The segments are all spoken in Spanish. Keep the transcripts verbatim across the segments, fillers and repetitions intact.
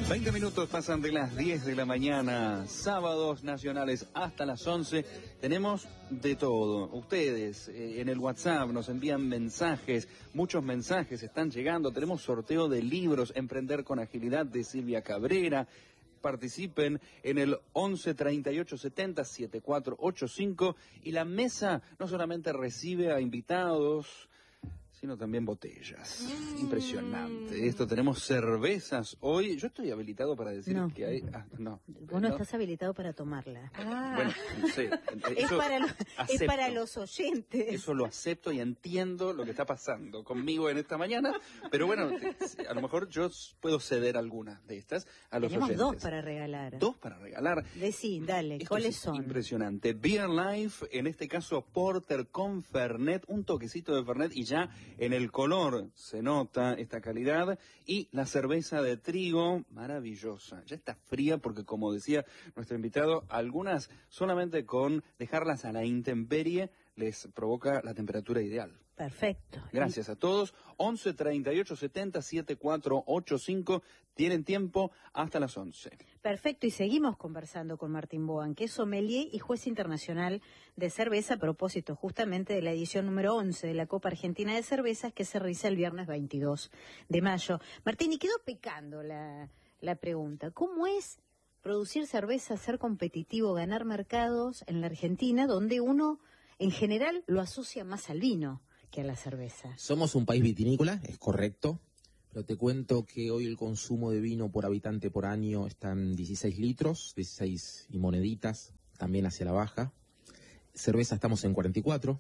veinte minutos pasan de las diez de la mañana, sábados nacionales hasta las once. Tenemos de todo. Ustedes eh, en el WhatsApp nos envían mensajes, muchos mensajes están llegando. Tenemos sorteo de libros, Emprender con Agilidad de Silvia Cabrera. Participen en el once treinta y ocho setenta setenta y cuatro ochenta y cinco y la mesa no solamente recibe a invitados, sino también botellas. Mm. Impresionante. Esto, tenemos cervezas hoy. Yo estoy habilitado para decir no. que hay... Ah, no. Vos no estás habilitado para tomarla. Ah. Bueno, no sé. Es para, lo, es para los oyentes. Eso lo acepto y entiendo lo que está pasando conmigo en esta mañana, pero bueno, a lo mejor yo puedo ceder algunas de estas a los Tenemos oyentes. Tenemos dos para regalar. Dos para regalar. Decí, dale, Esto ¿cuáles es son? Impresionante. Beer Life, en este caso Porter con Fernet, un toquecito de Fernet y ya en el color se nota esta calidad. Y la cerveza de trigo, maravillosa. Ya está fría porque, como decía nuestro invitado, algunas solamente con dejarlas a la intemperie les provoca la temperatura ideal. Perfecto. Gracias a todos. once treinta y ocho setenta setenta y cuatro ochenta y cinco. Tienen tiempo hasta las once. Perfecto. Y seguimos conversando con Martín Boan, que es sommelier y juez internacional de cerveza, a propósito justamente de la edición número once de la Copa Argentina de Cervezas, que se realiza el viernes veintidós de mayo. Martín, y quedó pecando la, la pregunta. ¿Cómo es producir cerveza, ser competitivo, ganar mercados en la Argentina, donde uno en general lo asocia más al vino que a la cerveza? Somos un país vitinícola, es correcto, pero te cuento que hoy el consumo de vino por habitante por año está en dieciséis litros, dieciséis y moneditas, también hacia la baja. Cerveza estamos en cuarenta y cuatro,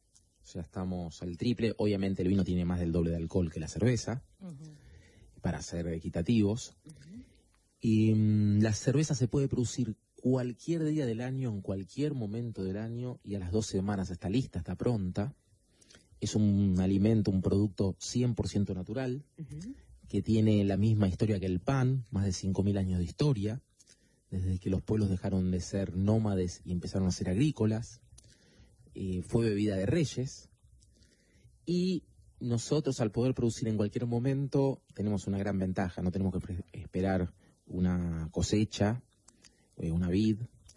o sea, estamos al triple. Obviamente el vino tiene más del doble de alcohol que la cerveza, uh-huh. para ser equitativos. Uh-huh. Y um, la cerveza se puede producir cualquier día del año, en cualquier momento del año, y a las dos semanas está lista, está pronta. Es un alimento, un producto cien por ciento natural, uh-huh. que tiene la misma historia que el pan, más de cinco mil años de historia, desde que los pueblos dejaron de ser nómades y empezaron a ser agrícolas. Eh, fue bebida de reyes. Y nosotros, al poder producir en cualquier momento, tenemos una gran ventaja. No tenemos que pre- esperar una cosecha, una vid,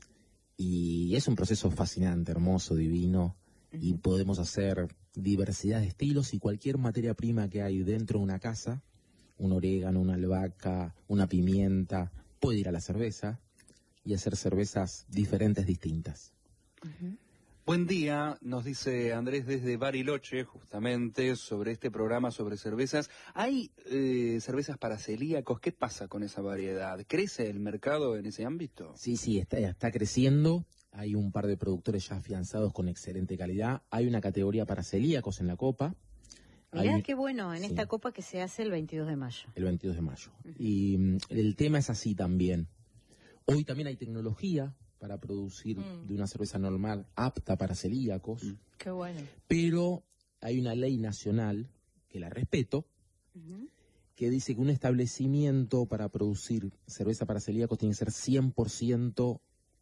y es un proceso fascinante, hermoso, divino, uh-huh. y podemos hacer diversidad de estilos, y cualquier materia prima que hay dentro de una casa, un orégano, una albahaca, una pimienta, puede ir a la cerveza y hacer cervezas diferentes, distintas. Uh-huh. Buen día, nos dice Andrés desde Bariloche, justamente, sobre este programa sobre cervezas. ¿Hay eh, cervezas para celíacos? ¿Qué pasa con esa variedad? ¿Crece el mercado en ese ámbito? Sí, sí, está, está creciendo. Hay un par de productores ya afianzados con excelente calidad. Hay una categoría para celíacos en la Copa. Mirá Hay... qué bueno, en sí. esta Copa que se hace el veintidós de mayo. El veintidós de mayo. Uh-huh. Y um, el tema es así también. Hoy también hay tecnología para producir mm. de una cerveza normal apta para celíacos. Mm. Qué bueno. Pero hay una ley nacional, que la respeto, uh-huh. que dice que un establecimiento para producir cerveza para celíacos tiene que ser cien por ciento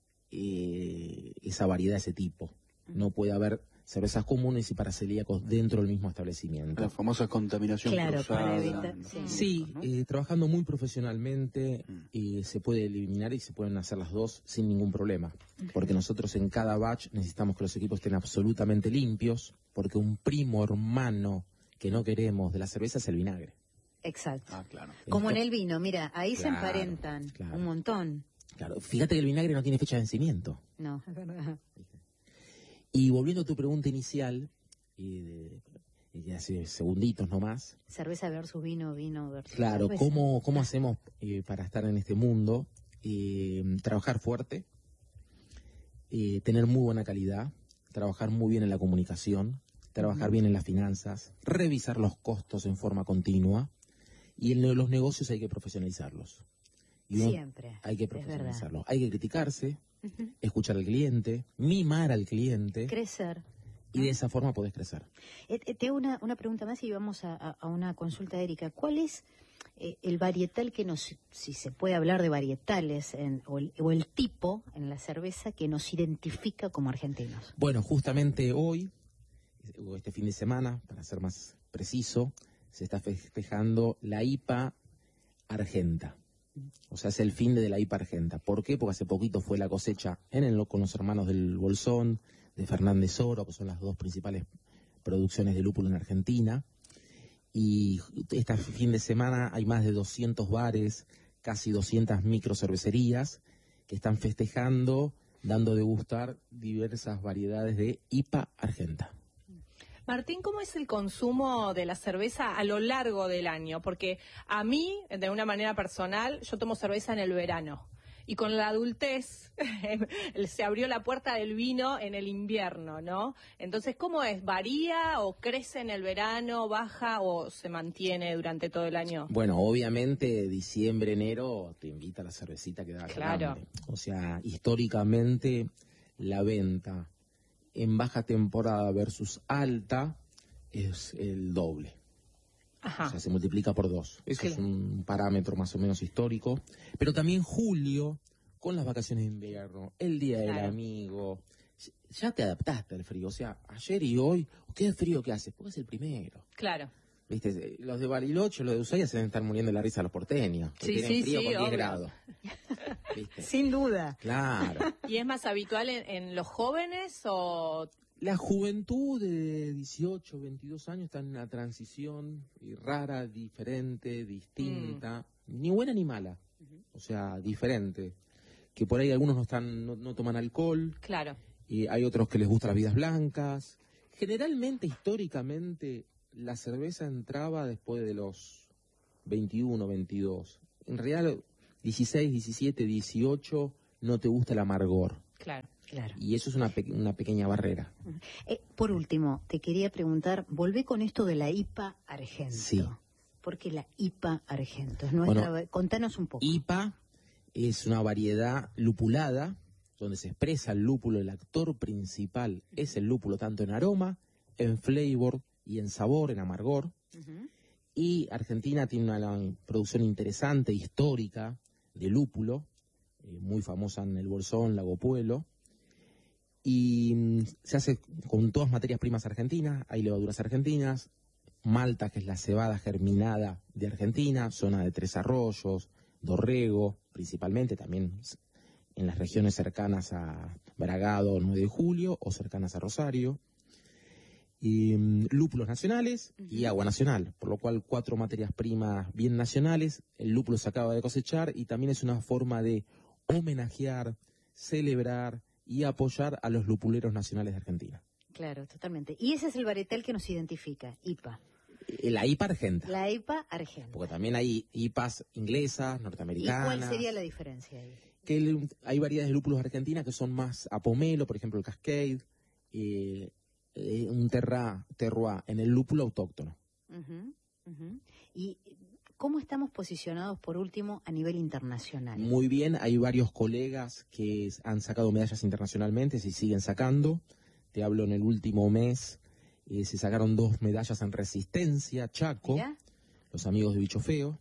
eh, esa variedad, ese tipo. Uh-huh. No puede haber cervezas comunes y para celíacos dentro del mismo establecimiento. La famosa contaminación claro, cruzada. Para evitar, ¿no? sí, sí ¿no? eh, trabajando muy profesionalmente, mm. eh, se puede eliminar y se pueden hacer las dos sin ningún problema. Uh-huh. Porque nosotros en cada batch necesitamos que los equipos estén absolutamente limpios, porque un primo hermano que no queremos de la cerveza es el vinagre. Exacto. Ah, claro. Como Esto, en el vino, mira, ahí claro, se emparentan claro. un montón. Claro, fíjate que el vinagre no tiene fecha de vencimiento. No, es verdad. Y volviendo a tu pregunta inicial, eh, de, de hace segunditos nomás. Cerveza versus vino, vino versus Claro, cerveza. ¿cómo, cómo hacemos eh, para estar en este mundo? Eh, trabajar fuerte, eh, tener muy buena calidad, trabajar muy bien en la comunicación, trabajar uh-huh. bien en las finanzas, revisar los costos en forma continua, y en los negocios hay que profesionalizarlos. Y Siempre. Hay que profesionalizarlos. Hay que criticarse, uh-huh. escuchar al cliente, mimar al cliente. Crecer. Y de esa forma podés crecer. Eh, eh, te hago una, una pregunta más y vamos a, a, a una consulta de Erika. ¿Cuál es eh, el varietal que nos, si se puede hablar de varietales, en, o, el, o el tipo en la cerveza que nos identifica como argentinos? Bueno, justamente hoy, o este fin de semana, para ser más preciso, se está festejando la I P A Argenta. O sea, es el fin de la I P A Argenta. ¿Por qué? Porque hace poquito fue la cosecha en el, con los hermanos del Bolsón, de Fernández Oro, que son las dos principales producciones de lúpulo en Argentina. Y este fin de semana hay más de doscientos bares, casi doscientas microcervecerías que están festejando, dando a degustar diversas variedades de I P A Argenta. Martín, ¿cómo es el consumo de la cerveza a lo largo del año? Porque a mí, de una manera personal, yo tomo cerveza en el verano. Y con la adultez se abrió la puerta del vino en el invierno, ¿no? Entonces, ¿cómo es? ¿Varía o crece en el verano, baja o se mantiene durante todo el año? Bueno, obviamente diciembre, enero te invita a la cervecita que da Claro. hambre. O sea, históricamente la venta en baja temporada versus alta es el doble. Ajá. O sea, se multiplica por dos. Eso Claro. es un parámetro más o menos histórico. Pero también julio, con las vacaciones de invierno, el Día del Claro. Amigo, ya te adaptaste al frío. O sea, ayer y hoy, qué frío que hace, porque es el primero. Claro. ¿Viste? Los de Bariloche, los de Ushuaia se deben estar muriendo de la risa a los porteños. Que Sí, tienen sí, frío sí, con diez obvio. grados. ¿Viste? Sin duda. Claro. ¿Y es más habitual en, en los jóvenes o...? La juventud de dieciocho, veintidós años está en una transición y rara, diferente, distinta, Mm. ni buena ni mala, o sea, diferente. Que por ahí algunos no están, no, no toman alcohol, Claro. y hay otros que les gustan las vidas blancas. Generalmente, históricamente, la cerveza entraba después de los veintiuno, veintidós. En realidad, dieciséis, diecisiete, dieciocho, no te gusta el amargor. Claro. Claro. Y eso es una, pe- una pequeña barrera. Eh, por último, te quería preguntar, volvé con esto de la I P A Argento. Sí. ¿Por qué la I P A Argento? Es nuestra... Bueno, Contanos un poco. I P A es una variedad lupulada donde se expresa el lúpulo. El actor principal es el lúpulo tanto en aroma, en flavor y en sabor, en amargor. Ujú. Y Argentina tiene una, una producción interesante, histórica, de lúpulo, eh, muy famosa en el Bolsón, Lago Puelo. Y mm, se hace con todas materias primas argentinas, hay levaduras argentinas, malta, que es la cebada germinada de Argentina, zona de Tres Arroyos, Dorrego, principalmente, también en las regiones cercanas a Bragado, nueve de julio, o cercanas a Rosario. Y mm, lúpulos nacionales y agua nacional, por lo cual cuatro materias primas bien nacionales. El lúpulo se acaba de cosechar y también es una forma de homenajear, celebrar y apoyar a los lupuleros nacionales de Argentina. Claro, totalmente. Y ese es el varietal que nos identifica, I P A. Eh, La I P A Argenta, La I P A Argenta. porque también hay I P As inglesas, ¿Y norteamericanas. cuál sería la diferencia ahí? Que el- hay variedades de lúpulos argentinas que son más a pomelo, por ejemplo el Cascade, eh, eh, un terra, terroir en el lúpulo autóctono. Ujú, ujú. ¿Y cómo estamos posicionados, por último, a nivel internacional? Muy bien, hay varios colegas que han sacado medallas internacionalmente, se siguen sacando. Te hablo en el último mes, eh, se sacaron dos medallas en resistencia, Chaco, Mirá. los amigos de Bicho Feo.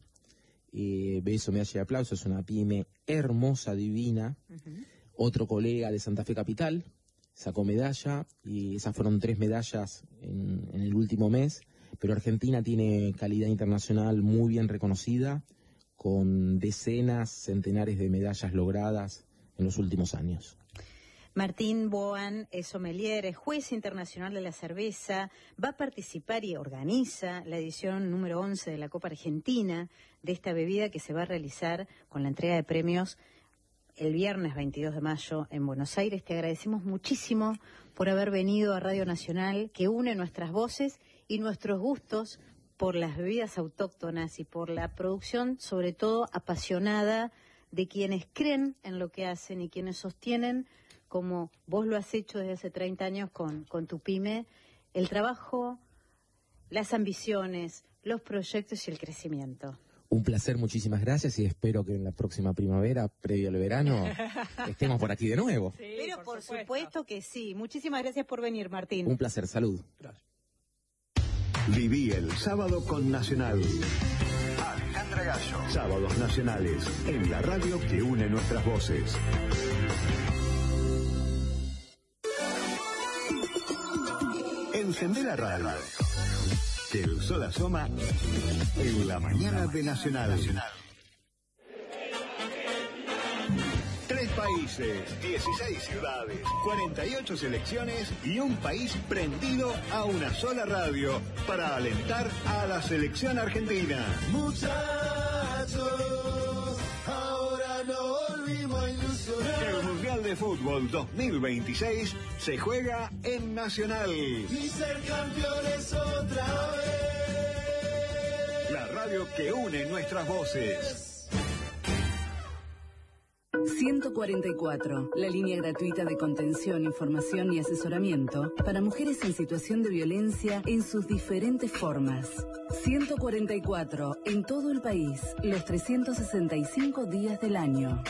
Eh, beso, medalla y aplauso, es una pyme hermosa, divina. Ujú. Otro colega de Santa Fe Capital sacó medalla y esas fueron tres medallas en, en el último mes. Pero Argentina tiene calidad internacional muy bien reconocida, con decenas, centenares de medallas logradas en los últimos años. Martín Boan es sommelier, es juez internacional de la cerveza, va a participar y organiza la edición número once de la Copa Argentina de esta bebida que se va a realizar con la entrega de premios el viernes veintidós de mayo en Buenos Aires. Te agradecemos muchísimo por haber venido a Radio Nacional, que une nuestras voces y nuestros gustos por las bebidas autóctonas y por la producción, sobre todo apasionada, de quienes creen en lo que hacen y quienes sostienen, como vos lo has hecho desde hace treinta años con, con tu pyme, el trabajo, las ambiciones, los proyectos y el crecimiento. Un placer, muchísimas gracias y espero que en la próxima primavera, previo al verano, estemos por aquí de nuevo. Sí, Pero por, supuesto. que sí. Muchísimas gracias por venir, Martín. Un placer, salud. Viví el sábado con Nacional. Alejandra Gallo. Sábados nacionales en la radio que une nuestras voces. Encendé la radio. Que el sol asoma en la mañana de Nacional. países, dieciséis ciudades, cuarenta y ocho selecciones y un país prendido a una sola radio para alentar a la selección argentina. Muchachos, ahora no volvimos a ilusionar. El Mundial de Fútbol dos mil veintiséis se juega en Nacional. Y ser campeones otra vez. La radio que une nuestras voces. ciento cuarenta y cuatro, la línea gratuita de contención, información y asesoramiento para mujeres en situación de violencia en sus diferentes formas. ciento cuarenta y cuatro, en todo el país, los trescientos sesenta y cinco días del año.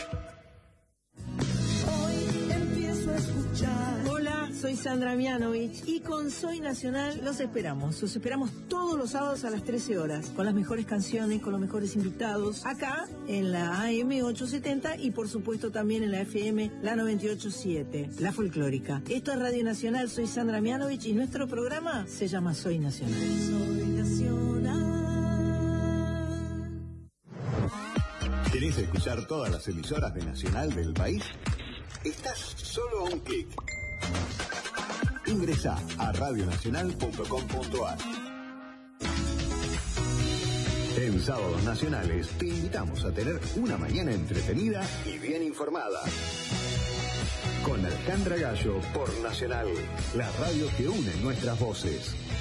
Hoy empiezo a escuchar. Hola, soy Sandra Mianovich y con Soy Nacional los esperamos. Los esperamos todos los sábados a las trece horas, con las mejores canciones, con los mejores invitados, acá en la A M ochocientos setenta y por supuesto también en la F M, la noventa y ocho punto siete, la folclórica. Esto es Radio Nacional, soy Sandra Mianovich y nuestro programa se llama Soy Nacional. Soy Nacional. ¿Querés escuchar todas las emisoras de Nacional del país? Estás solo a un clic. Ingresá a radionacional punto com punto a r. En Sábados Nacionales te invitamos a tener una mañana entretenida y bien informada. Con Alejandra Gallo por Nacional, la radio que une nuestras voces.